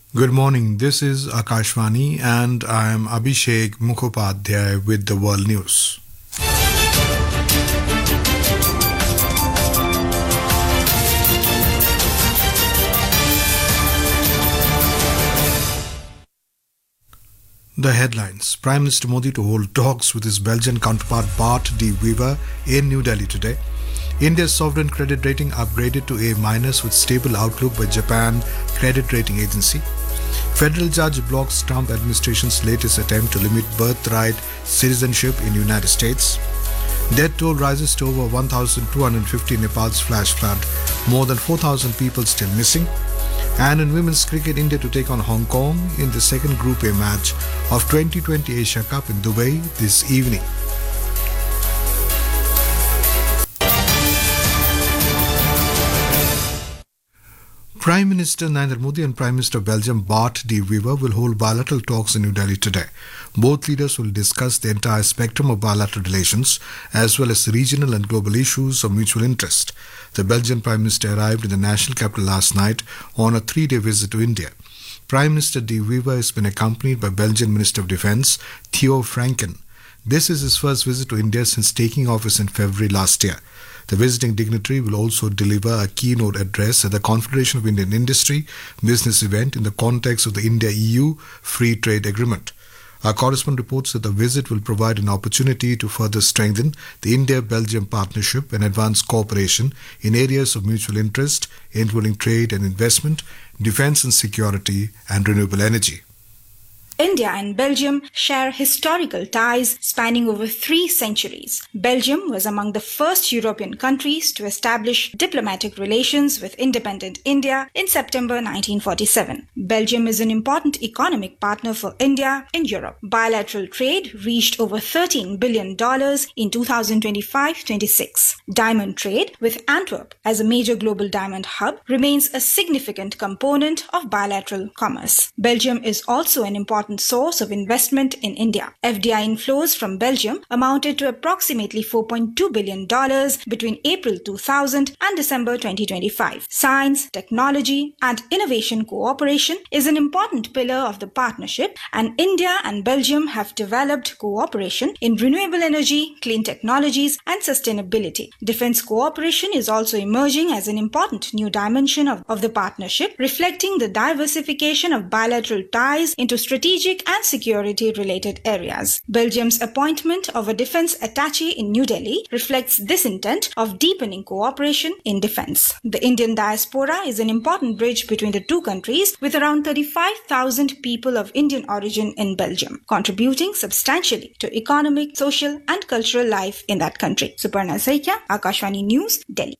Good morning. This is Akashvani and I am Abhishek Mukhopadhyay with the World News. The headlines. Prime Minister Modi to hold talks with his Belgian counterpart Bart de Wever in New Delhi today. India's sovereign credit rating upgraded to A- with stable outlook by Japan Credit Rating Agency. Federal judge blocks Trump administration's latest attempt to limit birthright citizenship in the United States. Death toll rises to over 1,250 in Nepal's flash flood. More than 4,000 people still missing. And in women's cricket, India to take on Hong Kong in the second Group A match of 2020 Asia Cup in Dubai this evening. Prime Minister Narendra Modi and Prime Minister of Belgium Bart de Wever will hold bilateral talks in New Delhi today. Both leaders will discuss the entire spectrum of bilateral relations as well as regional and global issues of mutual interest. The Belgian Prime Minister arrived in the national capital last night on a 3-day visit to India. Prime Minister de Wever has been accompanied by Belgian Minister of Defence Theo Franken. This is his first visit to India since taking office in February last year. The visiting dignitary will also deliver a keynote address at the Confederation of Indian Industry business event in the context of the India-EU Free Trade Agreement. Our correspondent reports that the visit will provide an opportunity to further strengthen the India-Belgium partnership and advance cooperation in areas of mutual interest, including trade and investment, defence and security, and renewable energy. India and Belgium share historical ties spanning over 3 centuries. Belgium was among the first European countries to establish diplomatic relations with independent India in September 1947. Belgium is an important economic partner for India in Europe. Bilateral trade reached over $13 billion in 2025-26. Diamond trade, with Antwerp as a major global diamond hub, remains a significant component of bilateral commerce. Belgium is also an important source of investment in India. FDI inflows from Belgium amounted to approximately $4.2 billion between April 2000 and December 2025. Science, technology, and innovation cooperation is an important pillar of the partnership, and India and Belgium have developed cooperation in renewable energy, clean technologies, and sustainability. Defense cooperation is also emerging as an important new dimension of the partnership, reflecting the diversification of bilateral ties into strategic and security-related areas. Belgium's appointment of a defense attaché in New Delhi reflects this intent of deepening cooperation in defense. The Indian diaspora is an important bridge between the two countries, with around 35,000 people of Indian origin in Belgium, contributing substantially to economic, social, and cultural life in that country. Suparna Saikia, Akashvani News, Delhi.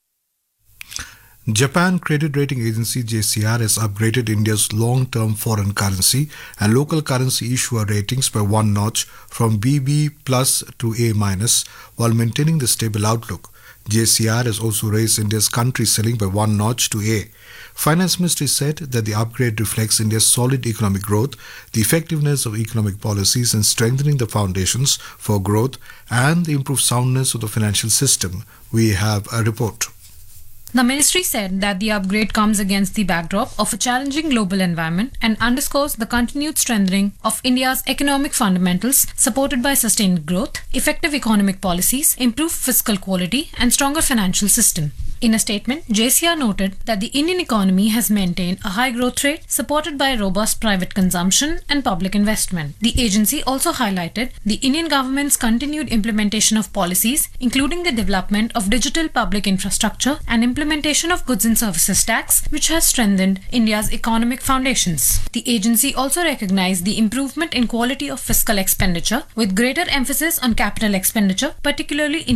Japan Credit Rating Agency JCR has upgraded India's long-term foreign currency and local currency issuer ratings by 1 notch from BB plus to A- while maintaining the stable outlook. JCR has also raised India's country ceiling by 1 notch to A. Finance Ministry said that the upgrade reflects India's solid economic growth, the effectiveness of economic policies in strengthening the foundations for growth, and the improved soundness of the financial system. We have a report. The ministry said that the upgrade comes against the backdrop of a challenging global environment and underscores the continued strengthening of India's economic fundamentals supported by sustained growth, effective economic policies, improved fiscal quality, and stronger financial system. In a statement, JCR noted that the Indian economy has maintained a high growth rate supported by robust private consumption and public investment. The agency also highlighted the Indian government's continued implementation of policies, including the development of digital public infrastructure and implementation of goods and services tax, which has strengthened India's economic foundations. The agency also recognized the improvement in quality of fiscal expenditure, with greater emphasis on capital expenditure, particularly in